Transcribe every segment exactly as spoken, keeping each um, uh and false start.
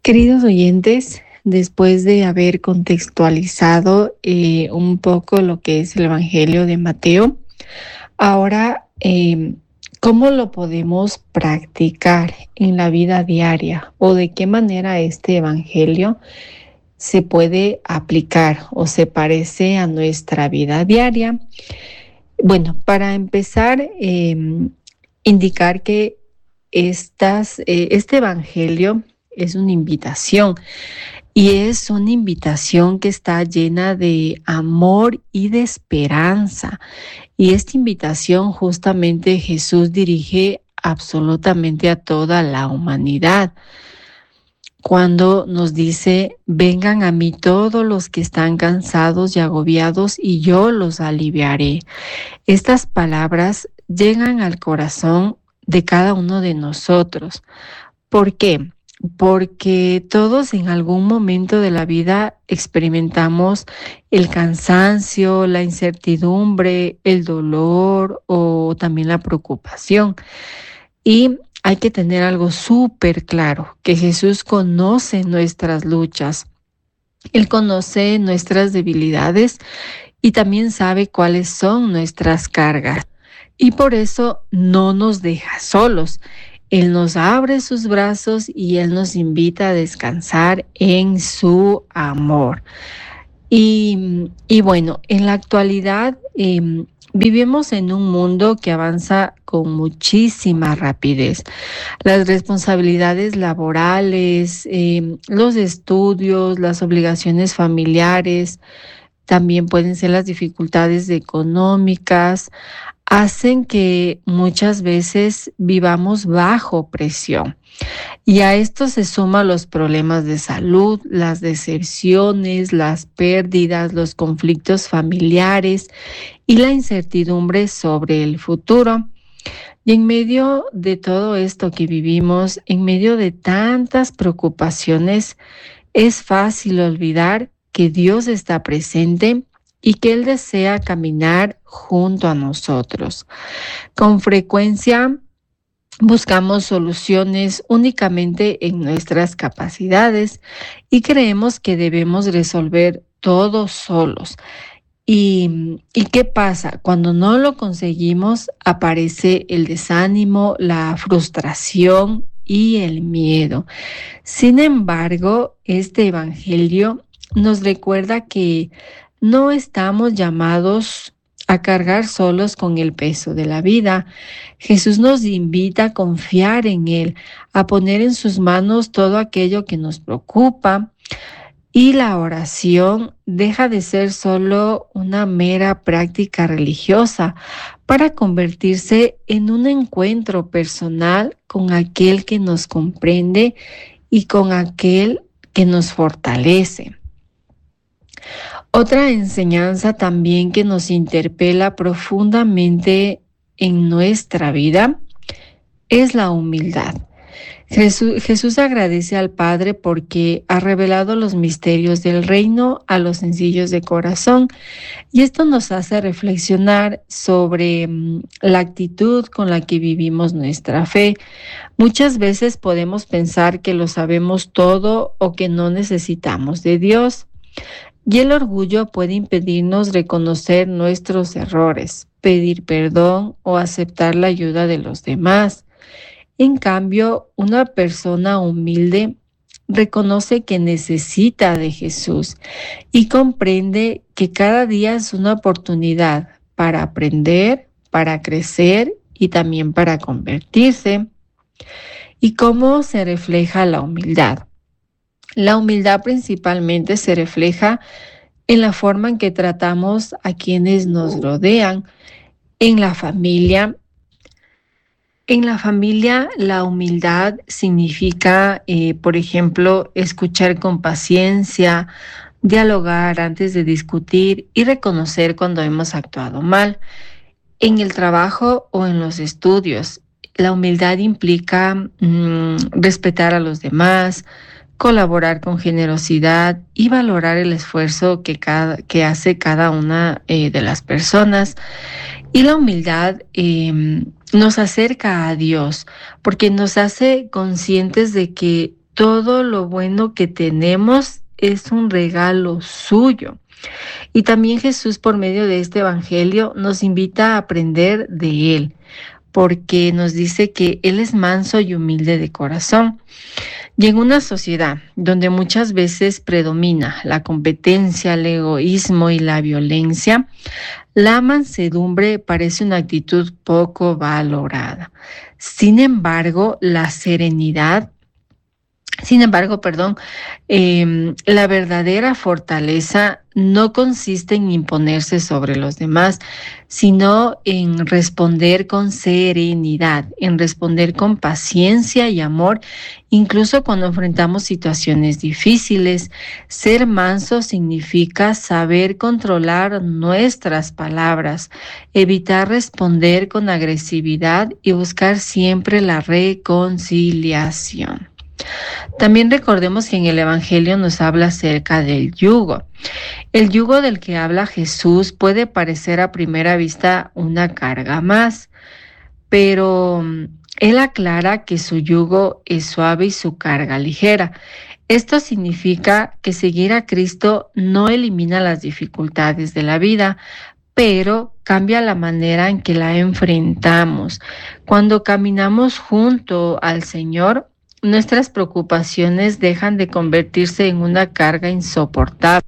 Queridos oyentes, después de haber contextualizado eh, un poco lo que es el Evangelio de Mateo, ahora, eh, ¿cómo lo podemos practicar en la vida diaria? ¿O de qué manera este Evangelio se puede aplicar o se parece a nuestra vida diaria? Bueno, para empezar, eh, indicar que estas, eh, este Evangelio es una invitación y es una invitación que está llena de amor y de esperanza. Y esta invitación justamente Jesús dirige absolutamente a toda la humanidad cuando nos dice: vengan a mí todos los que están cansados y agobiados y yo los aliviaré. Estas palabras llegan al corazón de cada uno de nosotros. ¿Por qué? Porque todos en algún momento de la vida experimentamos el cansancio, la incertidumbre, el dolor o también la preocupación. Y hay que tener algo súper claro, que Jesús conoce nuestras luchas. Él conoce nuestras debilidades y también sabe cuáles son nuestras cargas. Y por eso no nos deja solos. Él nos abre sus brazos y Él nos invita a descansar en su amor. Y, y bueno, en la actualidad eh, vivimos en un mundo que avanza con muchísima rapidez. Las responsabilidades laborales, eh, los estudios, las obligaciones familiares, también pueden ser las dificultades económicas, hacen que muchas veces vivamos bajo presión. Y a esto se suman los problemas de salud, las decepciones, las pérdidas, los conflictos familiares y la incertidumbre sobre el futuro. Y en medio de todo esto que vivimos, en medio de tantas preocupaciones, es fácil olvidar que Dios está presente y que Él desea caminar junto a nosotros. Con frecuencia buscamos soluciones únicamente en nuestras capacidades y creemos que debemos resolver todo solos. ¿Y, ¿Y qué pasa? Cuando no lo conseguimos, aparece el desánimo, la frustración y el miedo. Sin embargo, este Evangelio nos recuerda que no estamos llamados a cargar solos con el peso de la vida. Jesús nos invita a confiar en Él, a poner en sus manos todo aquello que nos preocupa. Y la oración deja de ser solo una mera práctica religiosa para convertirse en un encuentro personal con aquel que nos comprende y con aquel que nos fortalece. Otra enseñanza también que nos interpela profundamente en nuestra vida es la humildad. Jesús, Jesús agradece al Padre porque ha revelado los misterios del reino a los sencillos de corazón, y esto nos hace reflexionar sobre um, la actitud con la que vivimos nuestra fe. Muchas veces podemos pensar que lo sabemos todo o que no necesitamos de Dios. Y el orgullo puede impedirnos reconocer nuestros errores, pedir perdón o aceptar la ayuda de los demás. En cambio, una persona humilde reconoce que necesita de Jesús y comprende que cada día es una oportunidad para aprender, para crecer y también para convertirse. ¿Y cómo se refleja la humildad? La humildad principalmente se refleja en la forma en que tratamos a quienes nos rodean, en la familia. En la familia, la humildad significa, eh, por ejemplo, escuchar con paciencia, dialogar antes de discutir y reconocer cuando hemos actuado mal. En el trabajo o en los estudios, la humildad implica mmm, respetar a los demás, colaborar con generosidad y valorar el esfuerzo que, cada, que hace cada una eh, de las personas. Y la humildad eh, nos acerca a Dios porque nos hace conscientes de que todo lo bueno que tenemos es un regalo suyo. Y también Jesús, por medio de este evangelio, nos invita a aprender de él, porque nos dice que él es manso y humilde de corazón. Y en una sociedad donde muchas veces predomina la competencia, el egoísmo y la violencia, la mansedumbre parece una actitud poco valorada. Sin embargo, la serenidad Sin embargo, perdón, eh, la verdadera fortaleza no consiste en imponerse sobre los demás, sino en responder con serenidad, en responder con paciencia y amor, incluso cuando enfrentamos situaciones difíciles. Ser manso significa saber controlar nuestras palabras, evitar responder con agresividad y buscar siempre la reconciliación. También recordemos que en el Evangelio nos habla acerca del yugo. El yugo del que habla Jesús puede parecer a primera vista una carga más, pero él aclara que su yugo es suave y su carga ligera. Esto significa que seguir a Cristo no elimina las dificultades de la vida, pero cambia la manera en que la enfrentamos. Cuando caminamos junto al Señor, nuestras preocupaciones dejan de convertirse en una carga insoportable,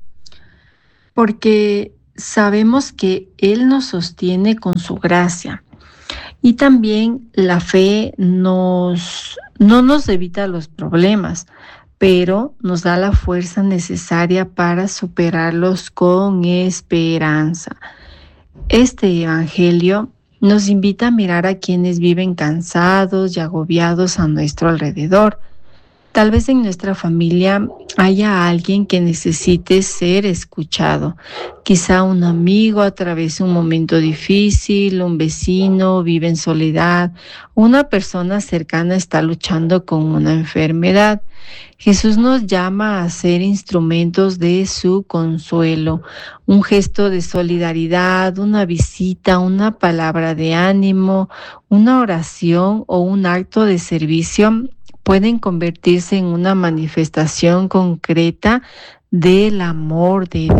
porque sabemos que Él nos sostiene con su gracia. Y también la fe nos, no nos evita los problemas, pero nos da la fuerza necesaria para superarlos con esperanza. Este evangelio nos invita a mirar a quienes viven cansados y agobiados a nuestro alrededor. Tal vez en nuestra familia haya alguien que necesite ser escuchado. Quizá un amigo atraviesa un momento difícil, un vecino vive en soledad, una persona cercana está luchando con una enfermedad. Jesús nos llama a ser instrumentos de su consuelo, un gesto de solidaridad, una visita, una palabra de ánimo, una oración o un acto de servicio pueden convertirse en una manifestación concreta del amor de